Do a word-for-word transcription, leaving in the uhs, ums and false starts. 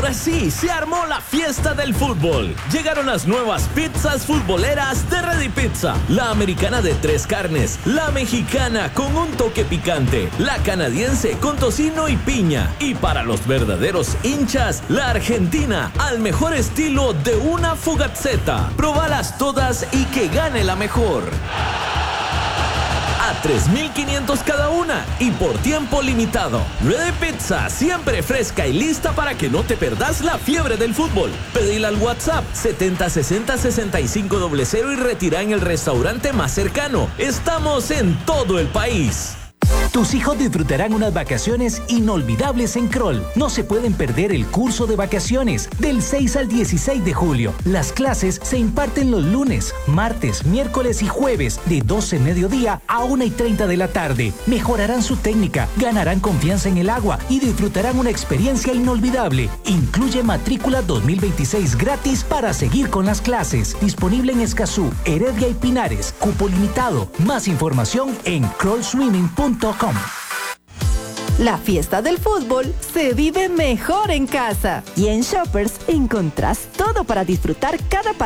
Ahora sí, se armó la fiesta del fútbol. Llegaron las nuevas pizzas futboleras de Ready Pizza. La americana de tres carnes, la mexicana con un toque picante, la canadiense con tocino y piña. Y para los verdaderos hinchas, la argentina al mejor estilo de una Fugazzetta. Probalas todas y que gane la mejor. A tres mil quinientos cada una y por tiempo limitado. Ready Pizza, siempre fresca y lista para que no te perdas la fiebre del fútbol. Pedila al WhatsApp setenta sesenta sesenta y cinco cero cero y retira en el restaurante más cercano. Estamos en todo el país. Tus hijos disfrutarán unas vacaciones inolvidables en Kroll. No se pueden perder el curso de vacaciones del seis al dieciséis de julio. Las clases se imparten los lunes, martes, miércoles y jueves de doce mediodía a una y treinta de la tarde. Mejorarán su técnica, ganarán confianza en el agua y disfrutarán una experiencia inolvidable. Incluye matrícula dos mil veintiséis gratis para seguir con las clases. Disponible en Escazú, Heredia y Pinares. Cupo limitado. Más información en kroll swimming punto com. La fiesta del fútbol se vive mejor en casa. Y en Shoppers encontrás todo para disfrutar cada partido.